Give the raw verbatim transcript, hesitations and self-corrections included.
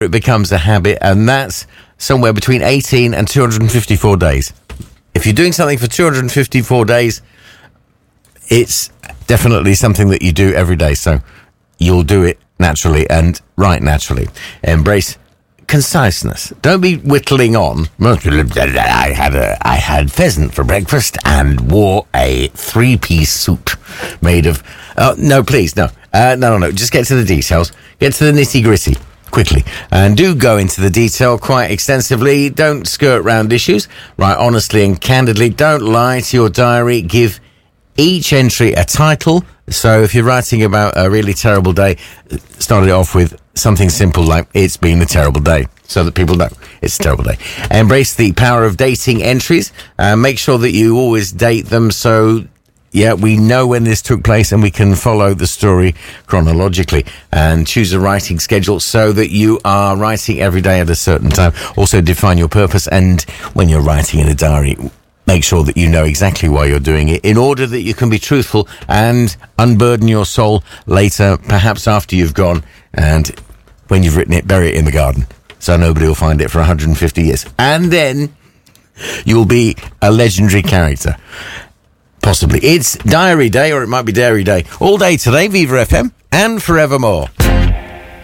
it becomes a habit, and that's somewhere between eighteen and two hundred fifty-four days. If you're doing something for two hundred fifty-four days, it's definitely something that you do every day, so you'll do it naturally and right naturally. Embrace conciseness. Don't be whittling on. I had a I had pheasant for breakfast and wore a three-piece suit made of... Uh, no, please, no. Uh, no, no, no. Just get to the details. Get to the nitty-gritty quickly. And do go into the detail quite extensively. Don't skirt round issues. Write honestly and candidly. Don't lie to your diary. Give each entry a title. So if you're writing about a really terrible day, start it off with something simple like, it's been a terrible day, so that people know it's a terrible day. Embrace the power of dating entries. Uh, make sure that you always date them so, yeah, we know when this took place and we can follow the story chronologically. And choose a writing schedule so that you are writing every day at a certain time. Also define your purpose, and when you're writing in a diary, make sure that you know exactly why you're doing it in order that you can be truthful and unburden your soul later, perhaps after you've gone, and when you've written it, bury it in the garden so nobody will find it for one hundred fifty years. And then you'll be a legendary character. Possibly. It's Diary Day, or it might be Dairy Day. All day today, Viva F M and forevermore.